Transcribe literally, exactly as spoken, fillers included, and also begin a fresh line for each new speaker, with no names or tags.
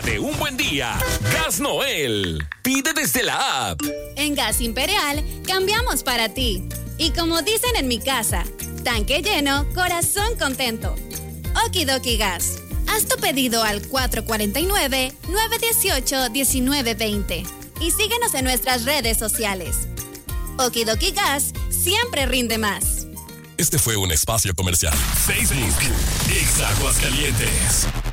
Celebrate un buen día. Gas Noel. Pide desde la app.
En Gas Imperial, cambiamos para ti. Y como dicen en mi casa, tanque lleno, corazón contento. Okidoki Gas. Haz tu pedido al cuatro cuatro nueve, nueve uno ocho, uno nueve dos cero y síguenos en nuestras redes sociales. Okidoki Gas siempre rinde más.
Este fue un espacio comercial.
Facebook. Exa Aguascalientes.